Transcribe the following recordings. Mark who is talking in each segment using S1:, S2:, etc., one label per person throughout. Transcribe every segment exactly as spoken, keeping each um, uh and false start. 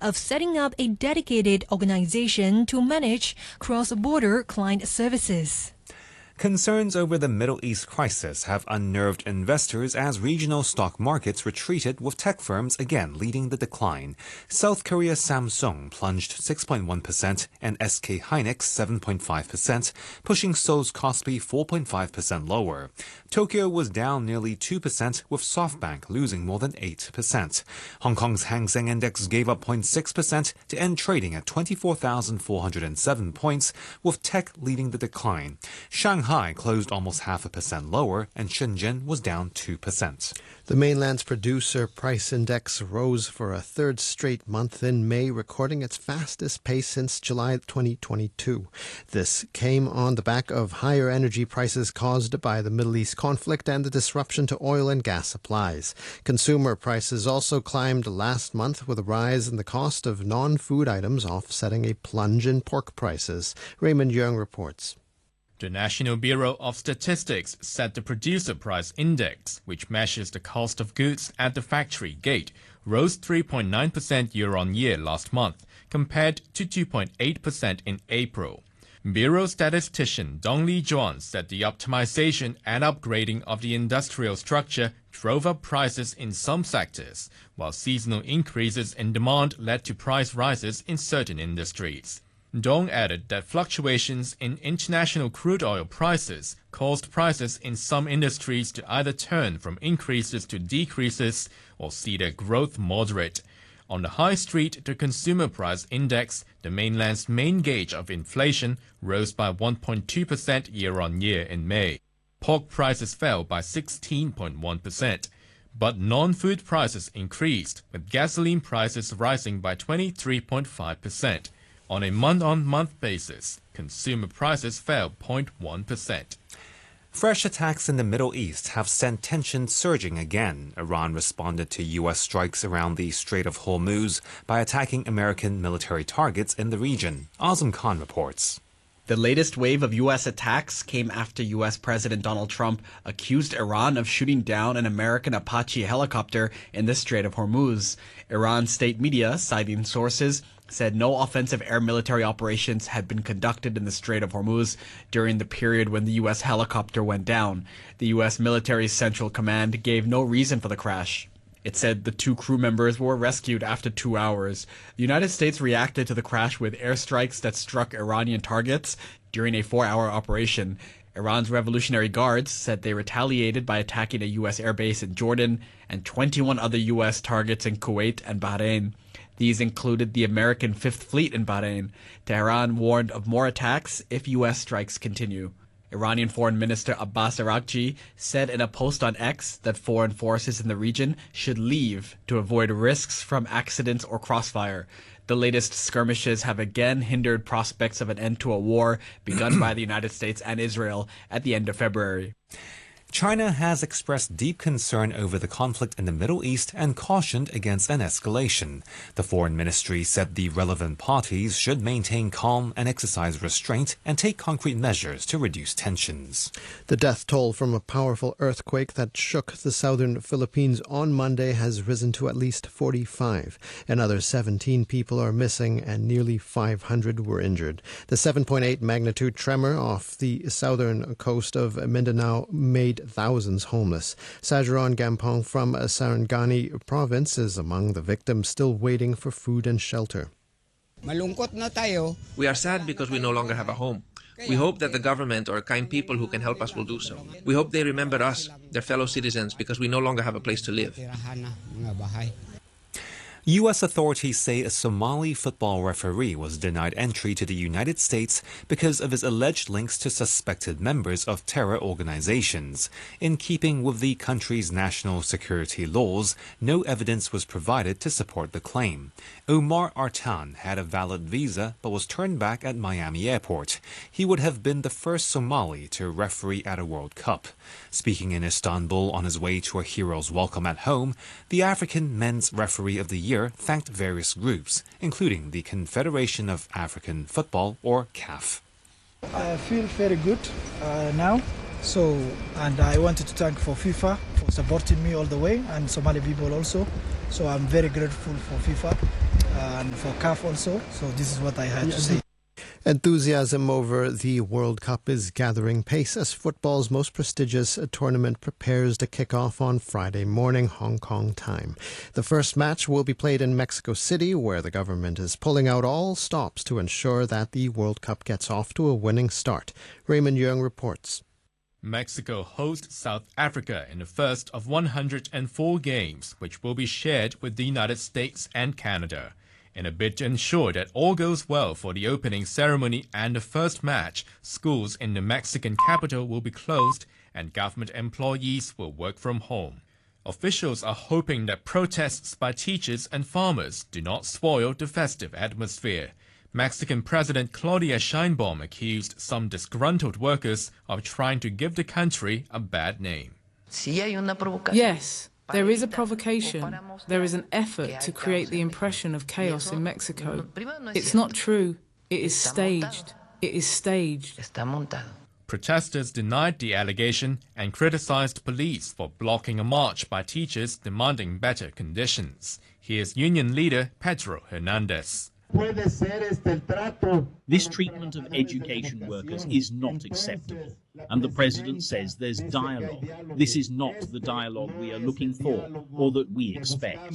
S1: of setting up a dedicated organization to manage cross-border client services.
S2: Concerns over the Middle East crisis have unnerved investors as regional stock markets retreated, with tech firms again leading the decline. South Korea's Samsung plunged six point one percent and S K Hynix seven point five percent, pushing Seoul's Kospi four point five percent lower. Tokyo was down nearly two percent, with SoftBank losing more than eight percent. Hong Kong's Hang Seng Index gave up zero point six percent to end trading at twenty-four thousand four hundred seven points, with tech leading the decline. Shanghai closed almost half a percent lower, and Shenzhen was down two percent.
S3: The mainland's producer price index rose for a third straight month in May, recording its fastest pace since July twenty twenty-two. This came on the back of higher energy prices caused by the Middle East conflict and the disruption to oil and gas supplies. Consumer prices also climbed last month, with a rise in the cost of non-food items offsetting a plunge in pork prices. Raymond Young reports.
S4: The National Bureau of Statistics said the Producer Price Index, which measures the cost of goods at the factory gate, rose three point nine percent year-on-year last month, compared to two point eight percent in April. Bureau statistician Dong Li Zhuan said the optimization and upgrading of the industrial structure drove up prices in some sectors, while seasonal increases in demand led to price rises in certain industries. Dong added that fluctuations in international crude oil prices caused prices in some industries to either turn from increases to decreases or see their growth moderate. On the high street, the Consumer Price Index, the mainland's main gauge of inflation, rose by one point two percent year-on-year in May. Pork prices fell by sixteen point one percent. But non-food prices increased, with gasoline prices rising by twenty-three point five percent. On a month-on-month basis, consumer prices fell zero point one percent.
S2: Fresh attacks in the Middle East have sent tensions surging again. Iran responded to U S strikes around the Strait of Hormuz by attacking American military targets in the region. Azam Khan reports.
S5: The latest wave of U S attacks came after U S President Donald Trump accused Iran of shooting down an American Apache helicopter in the Strait of Hormuz. Iran state media, citing sources, said no offensive air military operations had been conducted in the Strait of Hormuz during the period when the U S helicopter went down. The U S military's Central Command gave no reason for the crash. It said the two crew members were rescued after two hours. The United States reacted to the crash with airstrikes that struck Iranian targets during a four-hour operation. Iran's Revolutionary Guards said they retaliated by attacking a U S airbase in Jordan and twenty-one other U S targets in Kuwait and Bahrain. These included the American Fifth Fleet in Bahrain. Tehran warned of more attacks if U S strikes continue. Iranian Foreign Minister Abbas Araghchi said in a post on X that foreign forces in the region should leave to avoid risks from accidents or crossfire. The latest skirmishes have again hindered prospects of an end to a war begun by the United States and Israel at the end of February.
S2: China has expressed deep concern over the conflict in the Middle East and cautioned against an escalation. The foreign ministry said the relevant parties should maintain calm and exercise restraint and take concrete measures to reduce tensions.
S3: The death toll from a powerful earthquake that shook the southern Philippines on Monday has risen to at least forty-five. Another seventeen people are missing and nearly five hundred were injured. The seven point eight magnitude tremor off the southern coast of Mindanao made thousands homeless. Sajuron Gampong from Sarangani province is among the victims still waiting for food and shelter.
S6: We are sad because we no longer have a home. We hope that the government or kind people who can help us will do so. We hope they remember us, their fellow citizens, because we no longer have a place to live.
S2: U S authorities say a Somali football referee was denied entry to the United States because of his alleged links to suspected members of terror organizations. In keeping with the country's national security laws, no evidence was provided to support the claim. Omar Artan had a valid visa but was turned back at Miami Airport. He would have been the first Somali to referee at a World Cup. Speaking in Istanbul on his way to a hero's welcome at home, the African Men's Referee of the Year thanked various groups, including the Confederation of African Football, or C A F.
S7: I feel very good uh, now, so and I wanted to thank for FIFA for supporting me all the way, and Somali people also. So I'm very grateful for FIFA. and for C A F also. So this is what I had to say.
S3: Enthusiasm over the World Cup is gathering pace as football's most prestigious tournament prepares to kick off on Friday morning, Hong Kong time. The first match will be played in Mexico City, where the government is pulling out all stops to ensure that the World Cup gets off to a winning start. Raymond Young reports.
S4: Mexico hosts South Africa in the first of one hundred four games, which will be shared with the United States and Canada. In a bid to ensure that all goes well for the opening ceremony and the first match, schools in the Mexican capital will be closed and government employees will work from home. Officials are hoping that protests by teachers and farmers do not spoil the festive atmosphere. Mexican President Claudia Sheinbaum accused some disgruntled workers of trying to give the country a bad name.
S8: Yes. There is a provocation. There is an effort to create the impression of chaos in Mexico. It's not true. It is staged. It is staged.
S4: Protesters denied the allegation and criticized police for blocking a march by teachers demanding better conditions. Here's union leader Pedro Hernandez.
S9: This treatment of education workers is not acceptable, and the President says there's dialogue. This is not the dialogue we are looking for or that we expect.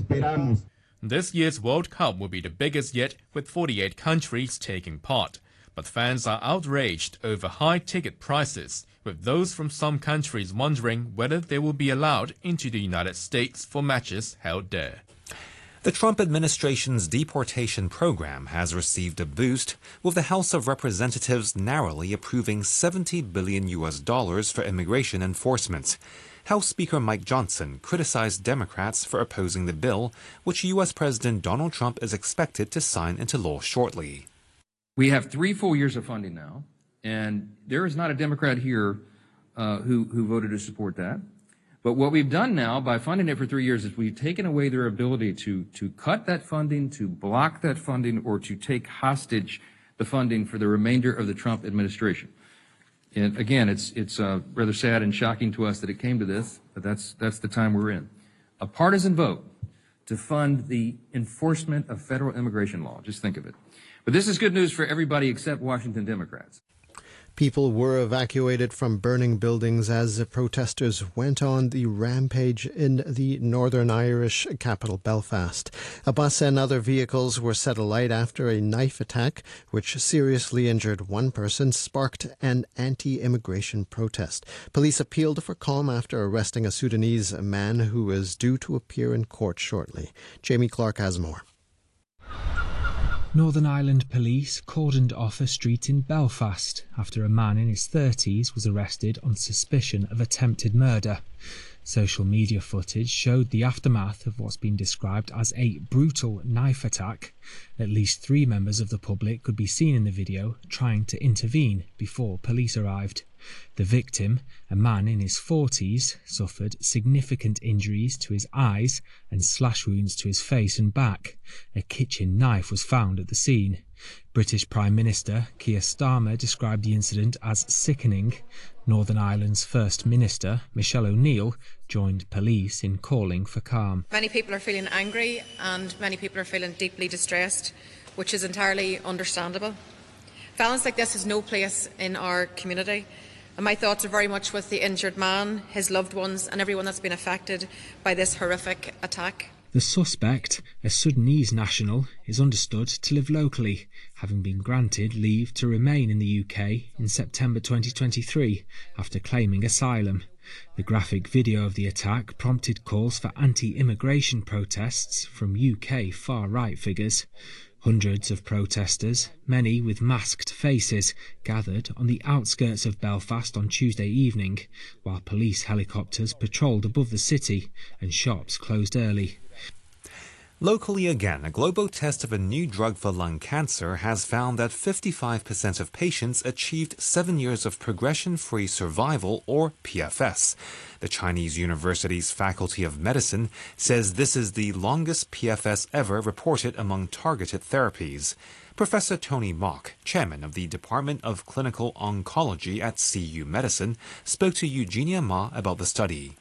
S4: This year's World Cup will be the biggest yet, with forty-eight countries taking part. But fans are outraged over high ticket prices, with those from some countries wondering whether they will be allowed into the United States for matches held there.
S2: The Trump administration's deportation program has received a boost, with the House of Representatives narrowly approving seventy billion U S dollars for immigration enforcement. House Speaker Mike Johnson criticized Democrats for opposing the bill, which U S President Donald Trump is expected to sign into law shortly.
S10: We have three full years of funding now, and there is not a Democrat here uh, who, who voted to support that. But what we've done now by funding it for three years is we've taken away their ability to, to cut that funding, to block that funding, or to take hostage the funding for the remainder of the Trump administration. And again, it's, it's uh, rather sad and shocking to us that it came to this, but that's, that's the time we're in. A partisan vote to fund the enforcement of federal immigration law. Just think of it. But this is good news for everybody except Washington Democrats.
S3: People were evacuated from burning buildings as the protesters went on the rampage in the Northern Irish capital Belfast. A bus and other vehicles were set alight after a knife attack, which seriously injured one person, sparked an anti-immigration protest. Police appealed for calm after arresting a Sudanese man who is due to appear in court shortly. Jamie Clark has more.
S11: Northern Ireland police cordoned off a street in Belfast after a man in his thirties was arrested on suspicion of attempted murder. Social media footage showed the aftermath of what's been described as a brutal knife attack. At least three members of the public could be seen in the video trying to intervene before police arrived. The victim, a man in his forties, suffered significant injuries to his eyes and slash wounds to his face and back. A kitchen knife was found at the scene. British Prime Minister Keir Starmer described the incident as sickening. Northern Ireland's First Minister, Michelle O'Neill, joined police in calling for calm.
S12: Many people are feeling angry and many people are feeling deeply distressed, which is entirely understandable. Violence like this has no place in our community. And my thoughts are very much with the injured man, his loved ones and everyone that's been affected by this horrific attack.
S11: The suspect, a Sudanese national, is understood to live locally, having been granted leave to remain in the U K in September twenty twenty-three after claiming asylum. The graphic video of the attack prompted calls for anti-immigration protests from U K far-right figures. Hundreds of protesters, many with masked faces, gathered on the outskirts of Belfast on Tuesday evening, while police helicopters patrolled above the city and shops closed early.
S2: Locally again, a global test of a new drug for lung cancer has found that fifty-five percent of patients achieved seven years of progression-free survival, or P F S. The Chinese University's Faculty of Medicine says this is the longest P F S ever reported among targeted therapies. Professor Tony Mok, chairman of the Department of Clinical Oncology at C U Medicine, spoke to Eugenia Ma about the study.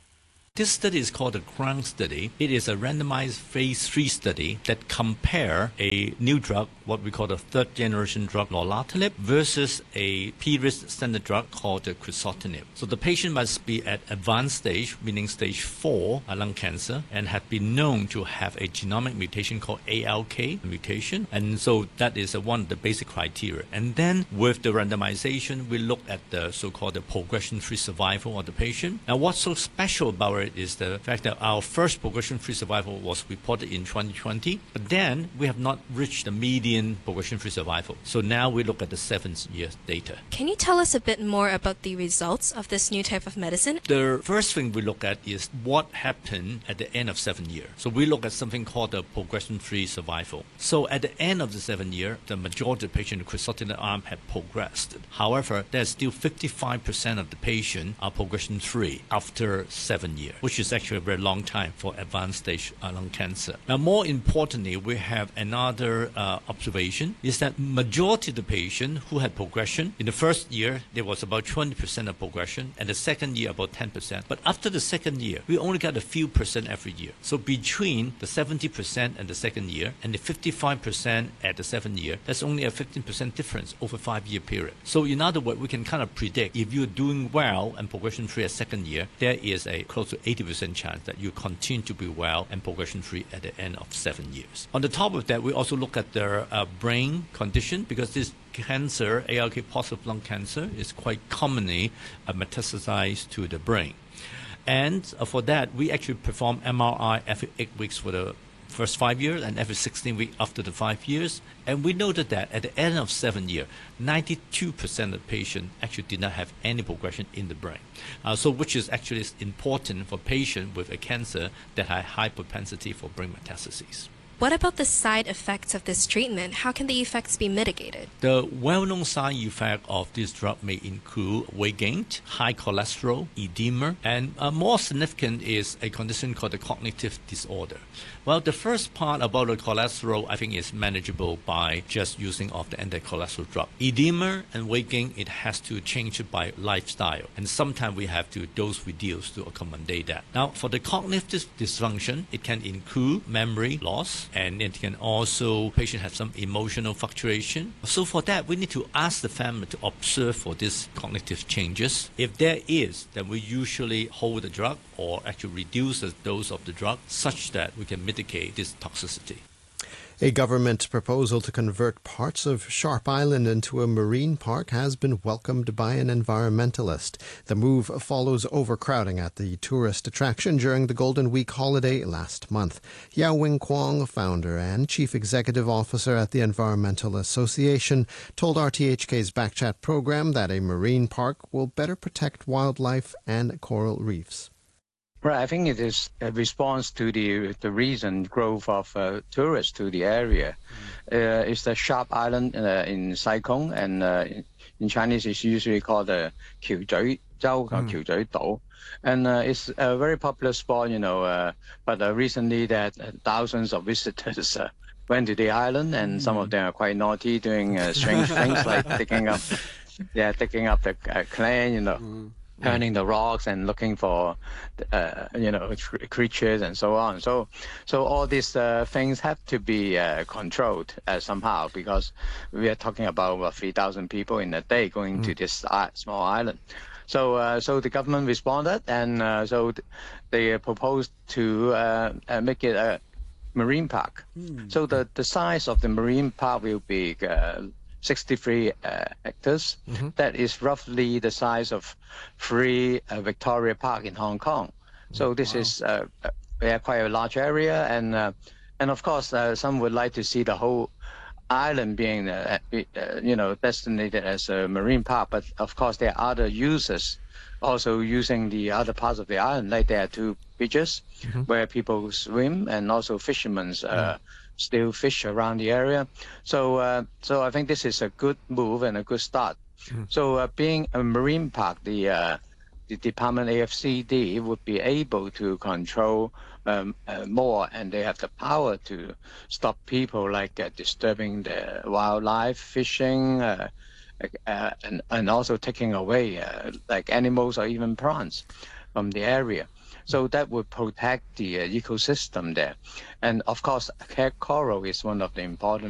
S13: This study is called the CROWN study. It is a randomized phase three study that compare a new drug, what we call the third generation drug, lorlatinib, versus a P-risk standard drug called the crizotinib. So the patient must be at advanced stage, meaning stage four lung cancer, and have been known to have a genomic mutation called A L K mutation. And so that is one of the basic criteria. And then with the randomization, we look at the so-called the progression-free survival of the patient. Now what's so special about it is the fact that our first progression-free survival was reported in twenty twenty, but then we have not reached the median progression-free survival. So now we look at the seven year data.
S14: Can you tell us a bit more about the results of this new type of medicine?
S13: The first thing we look at is what happened at the end of seven years. So we look at something called the progression-free survival. So at the end of the seven year, the majority of the patients in the crizotinib arm have progressed. However, there's still fifty-five percent of the patients are progression-free after seven years, which is actually a very long time for advanced stage uh, lung cancer. Now, more importantly, we have another uh, observation is that majority of the patients who had progression in the first year, there was about twenty percent of progression, and the second year about ten percent. But after the second year, we only got a few percent every year. So between the seventy percent and the second year and the fifty-five percent at the seventh year, that's only a fifteen percent difference over a five-year period. So in other words, we can kind of predict if you're doing well and progression-free at second year, there is a close to eighty percent chance that you continue to be well and progression-free at the end of seven years. On the top of that, we also look at their uh, brain condition, because this cancer, A L K positive lung cancer, is quite commonly uh, metastasized to the brain. And uh, for that, we actually perform M R I every eight weeks for the first five years and every sixteen weeks after the five years. And we noted that at the end of seven years, ninety-two percent of patients actually did not have any progression in the brain. Uh, so which is actually important for patients with a cancer that have high propensity for brain metastases.
S14: What about the side effects of this treatment? How can the effects be mitigated?
S13: The well-known side effect of this drug may include weight gain, high cholesterol, edema, and uh, more significant is a condition called the cognitive disorder. Well, the first part about the cholesterol, I think, is manageable by just using of the anti-cholesterol drug. Edema and weight gain, it has to change it by lifestyle, and sometimes we have to dose reduce to accommodate that. Now, for the cognitive dysfunction, it can include memory loss, and it can also, patient have some emotional fluctuation. So for that, we need to ask the family to observe for these cognitive changes. If there is, then we usually hold the drug or actually reduce the dose of the drug such that we can mitigate this toxicity.
S3: A government proposal to convert parts of Sharp Island into a marine park has been welcomed by an environmentalist. The move follows overcrowding at the tourist attraction during the Golden Week holiday last month. Yao Wing Kwong, founder and chief executive officer at the Environmental Association, told R T H K's Backchat program that a marine park will better protect wildlife and coral reefs.
S15: Right, I think it is a response to the the recent growth of uh, tourists to the area. Mm. Uh, it's the Sharp Island uh, in Sai Kung, and uh, in Chinese it's usually called the Qiuzhui Zhou, Qiuzhui Dou. And uh, it's a very popular spot, you know, uh, but uh, recently that uh, thousands of visitors uh, went to the island, and mm. some of them are quite naughty, doing uh, strange things like digging up, yeah, digging up the uh, clay, you know. Mm. Turning the rocks and looking for, uh, you know, creatures and so on. So, so all these uh, things have to be uh, controlled uh, somehow, because we are talking about uh, three thousand people in a day going mm. to this uh, small island. So, uh, so the government responded, and uh, so th they proposed to uh, uh, make it a marine park. Mm. So the the size of the marine park will be Uh, sixty-three uh, hectares. Mm-hmm. That is roughly the size of three uh, Victoria Park in Hong Kong. So this wow. is uh, uh, quite a large area, and uh, and of course uh, some would like to see the whole island being uh, uh, you know designated as a marine park. But of course there are other users also using the other parts of the island, like there are two beaches mm-hmm. where people swim, and also fishermen uh, yeah. still fish around the area. So uh, so I think this is a good move and a good start. Mm. So uh, being a marine park, the uh, the Department A F C D would be able to control um, uh, more, and they have the power to stop people like uh, disturbing the wildlife, fishing, uh, uh, and, and also taking away uh, like animals or even plants from the area. So that would protect the uh, ecosystem there. And of course, coral is one of the important